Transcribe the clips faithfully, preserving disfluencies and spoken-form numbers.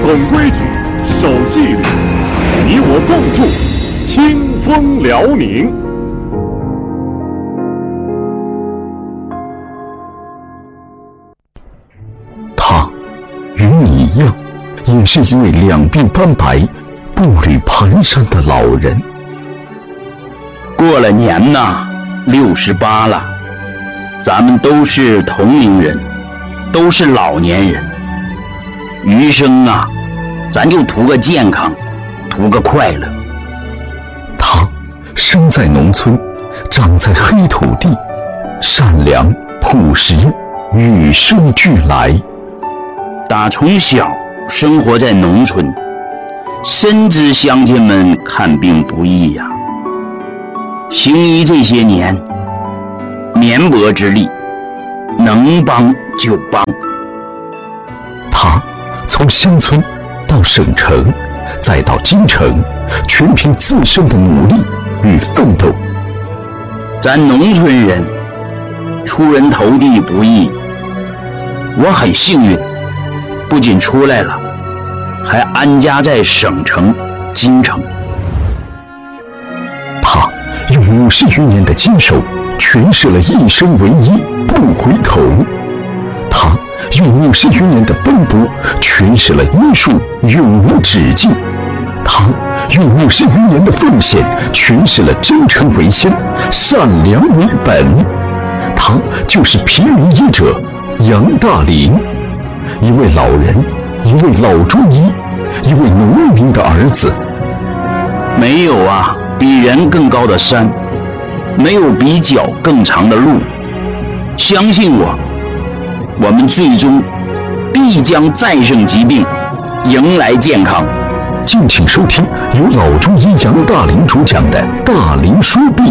懂规矩，守纪律，你我共筑清风辽宁。 他与你一样，也是一位两鬓斑白、步履蹒跚的老人。 过了年呐，六十八了，咱们都是同龄人，都是老年人。余生啊，咱就图个健康，图个快乐。 他生在农村，长在黑土地，善良朴实，与生俱来。 打从小生活在农村，深知乡亲们看病不易呀、啊。行医这些年，绵薄之力，能帮就帮。 他从乡村到省城，再到京城，全凭自身的努力与奋斗。 咱农村人出人头地不易，我很幸运，不仅出来了，还安家在省城京城。 他用五十余年的坚守诠释了一生为一不回头，他用五十余年的奔波诠释了医术永无止境，他用五十余年的奉献诠释了真诚为先，善良为本。他就是平民医者杨大林，一位老人，一位老中医，一位农民的儿子。 没有啊比人更高的山，没有比脚更长的路。相信我，我们最终必将战胜疾病，迎来健康。 敬请收听由老中医杨大林主讲的《大林说病》。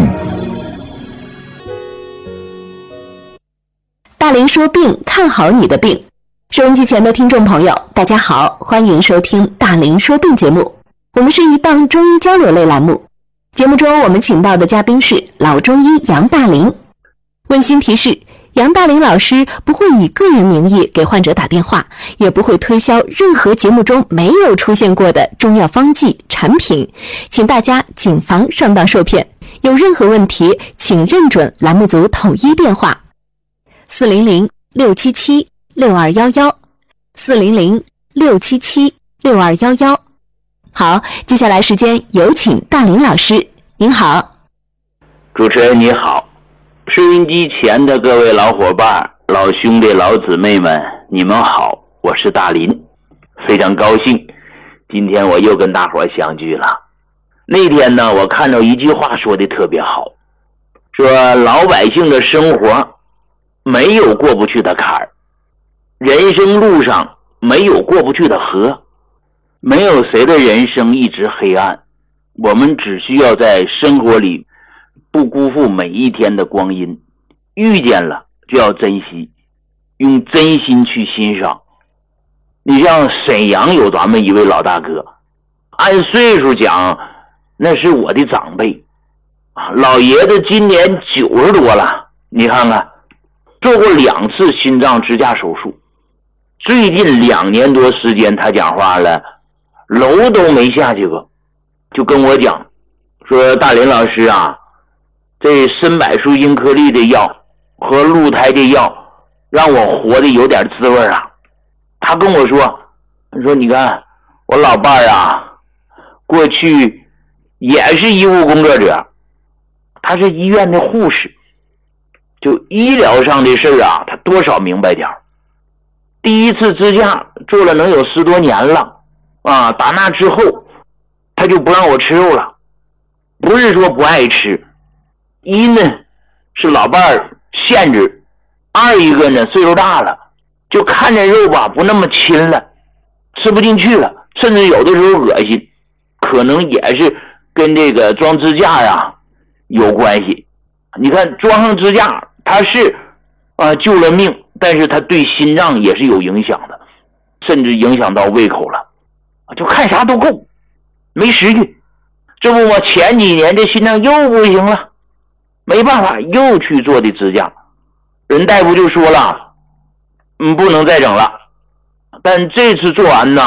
大林说病，看好你的病。收音机前的听众朋友，大家好，欢迎收听大林说病节目。我们是一档中医交流类栏目，节目中我们请到的嘉宾是老中医杨大林。温馨提示，杨大林老师不会以个人名义给患者打电话，也不会推销任何节目中没有出现过的中药方剂产品，请大家谨防上当受骗。有任何问题，请认准栏目组统一电话四零零六七七六二幺幺，四零零六七七六二幺幺。好，接下来时间有请大林老师。您好。 主持人你好，收音机前的各位老伙伴、老兄弟、老姊妹们，你们好，我是大林，非常高兴，今天我又跟大伙相聚了。那天呢，我看到一句话说的特别好，说老百姓的生活没有过不去的坎儿，人生路上没有过不去的河，没有谁的人生一直黑暗，我们只需要在生活里不辜负每一天的光阴，遇见了就要珍惜，用真心去欣赏。你像沈阳有咱们一位老大哥，按岁数讲那是我的长辈啊，老爷子今年九十多了，你看看做过两次心脏支架手术，最近两年多时间他讲话了，楼都没下去过，就跟我讲说，大林老师啊，这参柏树英颗粒的药和鹿胎的药让我活得有点滋味啊。他跟我说说你看我老伴儿啊，过去也是医务工作者，他是医院的护士，就医疗上的事啊他多少明白点儿。第一次支架做了能有十多年了啊，打那之后他就不让我吃肉了，不是说不爱吃，一呢是老伴儿限制，二一个呢岁数大了，就看着肉吧不那么亲了，吃不进去了，甚至有的时候恶心，可能也是跟这个装支架呀有关系。你看装上支架它是啊、呃、救了命，但是它对心脏也是有影响的，甚至影响到胃口了，就看啥都够，没食欲。这不嘛，前几年这心脏又不行了，没办法又去做的支架，人大夫就说了，嗯，不能再整了。但这次做完呢，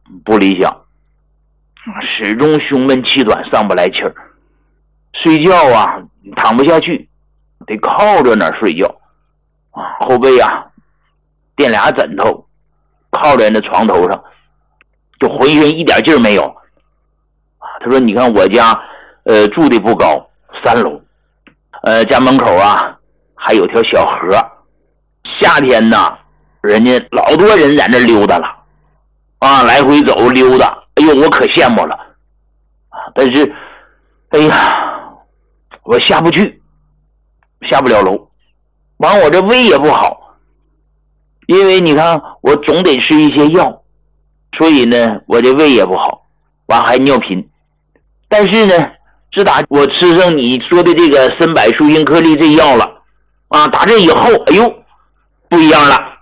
不理想，始终胸闷气短，上不来气儿。睡觉啊，躺不下去，得靠着那儿睡觉啊，后背啊垫俩枕头，靠在那床头上，就浑身一点劲儿没有啊。他说：“你看我家呃住的不高，三楼，呃家门口啊还有条小河，夏天呢，人家老多人在那溜达了啊，来回走溜达，哎呦，我可羡慕了啊！但是，哎呀。”我下不去，下不了楼，完我这胃也不好，因为你看我总得吃一些药，所以呢我这胃也不好，完还尿频。但是呢，自打我吃上你说的这个参柏舒因颗粒这药了啊，打这以后，哎呦，不一样了。